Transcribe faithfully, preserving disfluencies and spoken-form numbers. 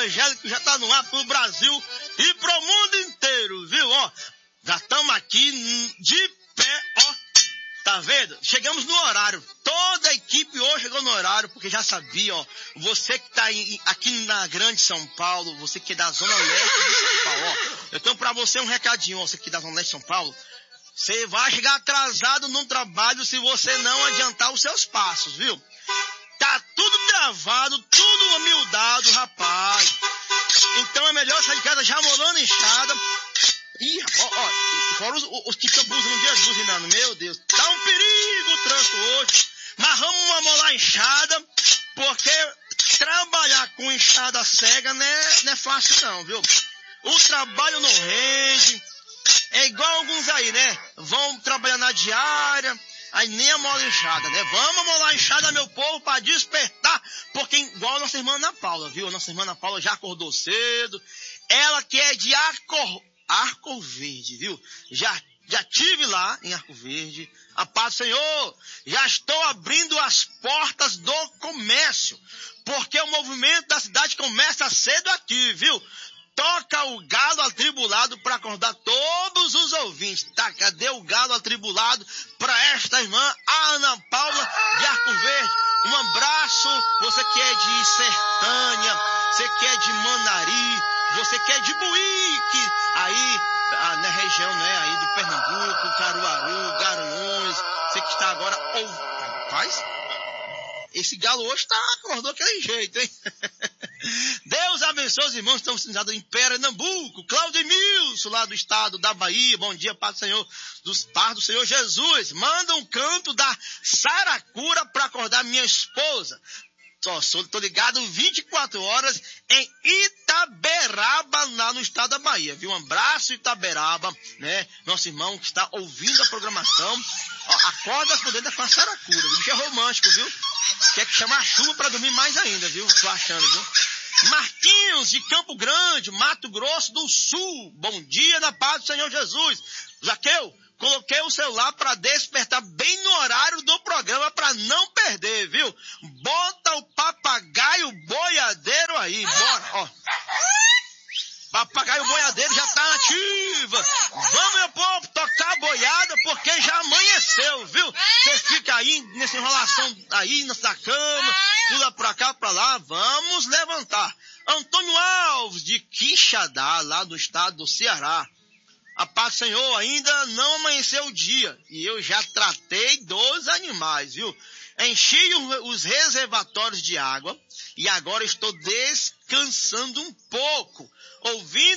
evangélico já tá no ar pro Brasil e pro mundo inteiro, viu? Ó, já estamos aqui de pé, ó. Tá vendo? Chegamos no horário. Toda a equipe hoje chegou no horário, porque já sabia, ó. Você que tá em, aqui na Grande São Paulo, você que é da Zona Leste de São Paulo, ó. Eu tenho pra você um recadinho, ó. Você que é da Zona Leste de São Paulo. Você vai chegar atrasado no trabalho se você não adiantar os seus passos, viu? Tá tudo gravado, tudo humildado, rapaz. Então é melhor sair de casa já molando enxada. Ih, ó, ó, fora os, os que estão buzinando, dia buzinando, meu Deus, tá um perigo o trânsito hoje, mas vamos molar enxada, porque trabalhar com enxada cega não é, não é fácil não, viu? O trabalho não rende, é igual alguns aí, né? Vão trabalhar na diária, aí nem a mola enxada, né? Vamos molar enxada, meu povo, para despertar, porque igual a nossa irmã Ana Paula, viu? A nossa irmã Ana Paula já acordou cedo, ela que é de Arco, Arco Verde, viu? Já, já tive lá em Arco Verde, a paz do Senhor, já estou abrindo as portas do comércio, porque o movimento da cidade começa cedo aqui, viu? Toca o galo atribulado para acordar todos os ouvintes. Tá, cadê o galo atribulado para esta irmã Ana Paula de Arco Verde? Um abraço, você que é de Sertânia, você que é de Manari, você que é de Buíque, aí na região, né, aí do Pernambuco, Caruaru, Garanhuns, você que está agora ouvindo. Rapaz, esse galo hoje tá, acordou aquele jeito, hein? Deus abençoe os irmãos que estão sintonizados em Pernambuco. Cláudio Emilson, lá do estado da Bahia. Bom dia, Pai do Senhor, dos Pais do Senhor Jesus. Manda um canto da Saracura para acordar minha esposa. Só sou, tô ligado vinte e quatro horas em Itaberaba, lá no estado da Bahia, viu? Um abraço, Itaberaba, né? Nosso irmão que está ouvindo a programação. Ó, acorda por dentro com a Saracura, viu? Bicho é romântico, viu? Quer que chamar a chuva para dormir mais ainda, viu? Tô achando, viu? Marquinhos, de Campo Grande, Mato Grosso do Sul. Bom dia, na paz do Senhor Jesus. Zaqueu, coloquei o celular para despertar bem no horário do programa para não perder, viu? Bota o papagaio boiadeiro aí, bora, ó. Papagaio boiadeiro já tá nativa. Vamos, meu povo, tocar a boiada porque já amanheceu, viu? Você fica aí nessa enrolação aí nessa cama, pula pra cá, pra lá, vamos levantar. Antônio Alves, de Quixadá, lá do estado do Ceará. A paz do Senhor, ainda não amanheceu o dia e eu já tratei dos animais, viu? Enchi os reservatórios de água e agora estou descansando um pouco, ouvindo